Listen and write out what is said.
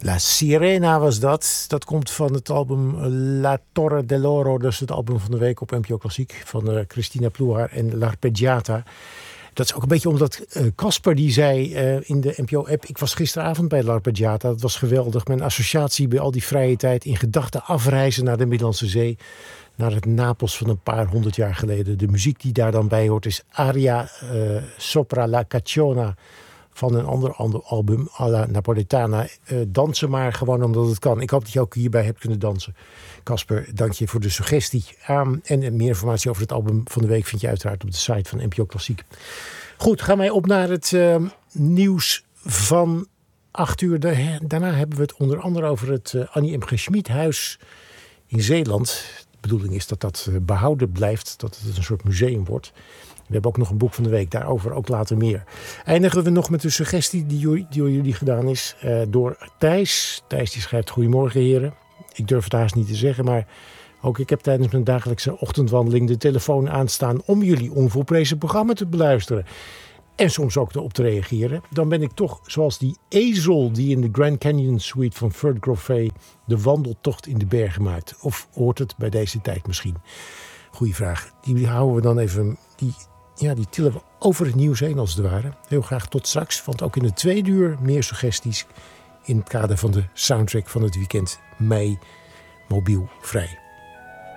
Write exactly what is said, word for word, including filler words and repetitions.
La Sirena was dat. Dat komt van het album La Torre dell'Oro. Dat is het album van de week op N P O Klassiek. Van uh, Cristina Ploegaar en L'Arpeggiata. Dat is ook een beetje omdat Casper uh, die zei uh, in de N P O-app... ik was gisteravond bij L'Arpeggiata. Dat was geweldig. Mijn associatie bij al die vrije tijd... in gedachten afreizen naar de Middellandse Zee. Naar het Napels van een paar honderd jaar geleden. De muziek die daar dan bij hoort is Aria uh, Sopra la Cacciona... van een ander, ander album, alla Napoletana. Uh, dansen maar gewoon omdat het kan. Ik hoop dat je ook hierbij hebt kunnen dansen. Casper, dank je voor de suggestie. Um, en meer informatie over het album van de week... vind je uiteraard op de site van N P O Klassiek. Goed, gaan wij op naar het uh, nieuws van acht uur. Daarna hebben we het onder andere over het uh, Annie M G. Schmid huis in Zeeland. De bedoeling is dat dat uh, behouden blijft. Dat het een soort museum wordt. We hebben ook nog een boek van de week, daarover ook later meer. Eindigen we nog met een suggestie die door jullie gedaan is uh, door Thijs. Thijs die schrijft: goedemorgen heren. Ik durf het haast niet te zeggen, maar ook ik heb tijdens mijn dagelijkse ochtendwandeling de telefoon aanstaan om jullie onvolprezen programma te beluisteren. En soms ook erop te reageren. Dan ben ik toch zoals die ezel die in de Grand Canyon Suite van Ferd Groffet de wandeltocht in de bergen maakt. Of hoort het bij deze tijd misschien? Goeie vraag. Die houden we dan even... Die, Ja, die tillen we over het nieuws heen als het ware. Heel graag tot straks, want ook in het tweede uur meer suggesties... in het kader van de soundtrack van het weekend mei mobiel vrij.